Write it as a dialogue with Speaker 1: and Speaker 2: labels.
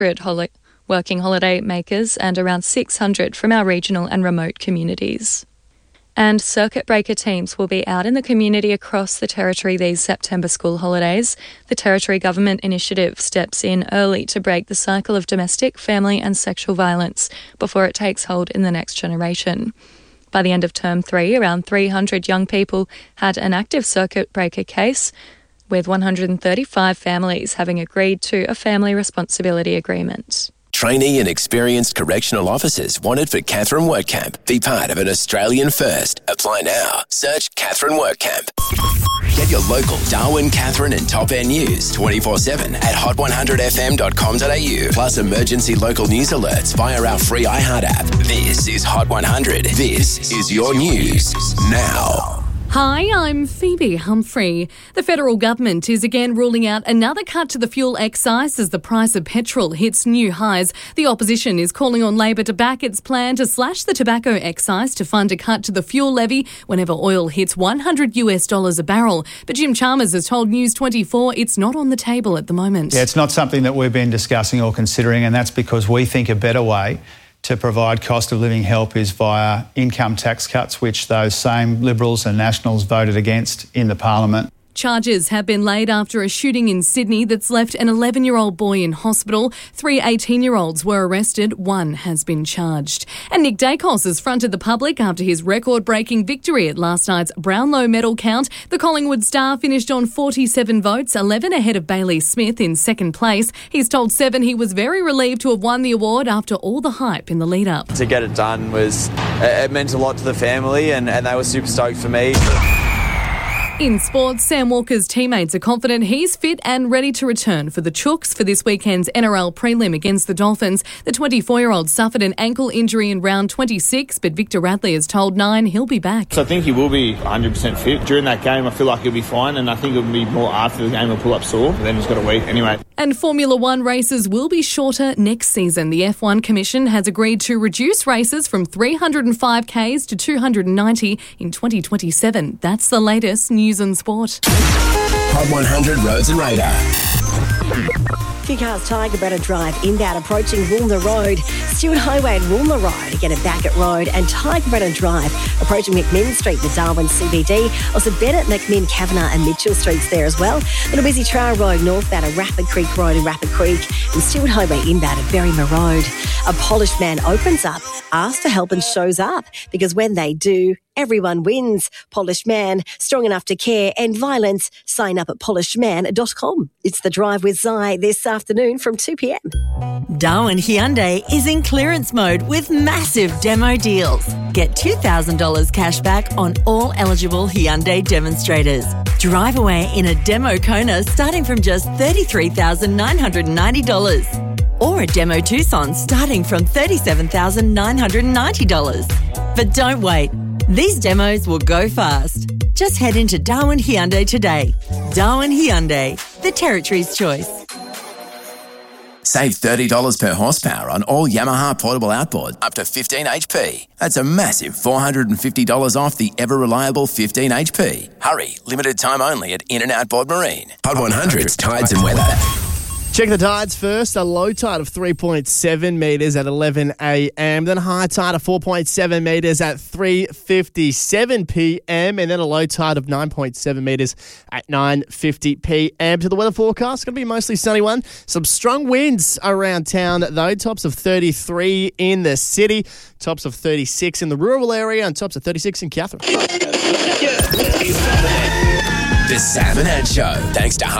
Speaker 1: working holiday makers and around 600 from our regional and remote communities. And circuit breaker teams will be out in the community across the Territory these September school holidays. The Territory Government Initiative steps in early to break the cycle of domestic, family and sexual violence before it takes hold in the next generation. By the end of Term 3, around 300 young people had an active circuit breaker case, with 135 families having agreed to a family responsibility agreement.
Speaker 2: Trainee and experienced correctional officers wanted for Katherine WorkCamp. Be part of an Australian first. Apply now. Search Katherine WorkCamp. Get your local Darwin, Katherine and Top End news 24/7 at hot100fm.com.au. Plus emergency local news alerts via our free iHeart app. This is Hot 100. This is your news now.
Speaker 3: Hi, I'm Phoebe Humphrey. The federal government is again ruling out another cut to the fuel excise as the price of petrol hits new highs. The opposition is calling on Labor to back its plan to slash the tobacco excise to fund a cut to the fuel levy whenever oil hits $100 a barrel. But Jim Chalmers has told News 24 it's not on the table at the moment.
Speaker 4: Yeah, it's not something that we've been discussing or considering, and that's because we think a better way to provide cost of living help is via income tax cuts, which those same Liberals and Nationals voted against in the Parliament.
Speaker 3: Charges have been laid after a shooting in Sydney that's left an 11-year-old boy in hospital. 3 18-year-olds were arrested. 1 has been charged. And Nick Dacos has fronted the public after his record-breaking victory at last night's Brownlow medal count. The Collingwood star finished on 47 votes, 11 ahead of Bailey Smith in second place. He's told Seven he was very relieved to have won the award after all the hype in the lead-up.
Speaker 5: To get it done it meant a lot to the family and they were super stoked for me.
Speaker 3: In sports, Sam Walker's teammates are confident he's fit and ready to return for the Chooks for this weekend's NRL prelim against the Dolphins. The 24-year-old suffered an ankle injury in round 26, but Victor Radley has told Nine he'll be back.
Speaker 6: So I think he will be 100% fit. During that game, I feel like he'll be fine, and I think it'll be more after the game he'll pull up sore, but then he's got a week anyway.
Speaker 3: And Formula One races will be shorter next season. The F1 Commission has agreed to reduce races from 305 Ks to 290 in 2027. That's the latest news and sport.
Speaker 2: Hot 100 Roads and Radar.
Speaker 7: Few cars Tiger Brenner Drive inbound approaching Woolner Road. Stewart Highway and Woolner Road, again at Backett Road, and Tiger Brenner Drive approaching McMinn Street, the Darwin CBD. Also Bennett, McMinn, Kavanagh and Mitchell Streets there as well. Little busy Trail Road northbound at Rapid Creek Road in Rapid Creek, and Stewart Highway inbound at Berrima Road. A polished man opens up, asks for help and shows up, because when they do, everyone wins. Polished Man, strong enough to care, end violence. Sign up at polishedman.com. It's The Drive with Zai this afternoon from 2 p.m.
Speaker 8: Darwin Hyundai is in clearance mode with massive demo deals. Get $2,000 cash back on all eligible Hyundai demonstrators. Drive away in a demo Kona starting from just $33,990. Or a demo Tucson starting from $37,990. But don't wait. These demos will go fast. Just head into Darwin Hyundai today. Darwin Hyundai, the Territory's choice.
Speaker 2: Save $30 per horsepower on all Yamaha portable outboard up to 15 HP. That's a massive $450 off the ever-reliable 15 HP. Hurry, limited time only at In and Outboard Marine. Hot 100's Tides and Weather.
Speaker 9: Check the tides first. A low tide of 3.7 metres at 11 a.m. Then a high tide of 4.7 metres at 3:57 p.m. And then a low tide of 9.7 metres at 9:50 p.m. To the weather forecast, going to be a mostly sunny one. Some strong winds around town though. Tops of 33 in the city. Tops of 36 in the rural area. And tops of 36 in Katherine.
Speaker 2: The Sam and Ed Show. Thanks to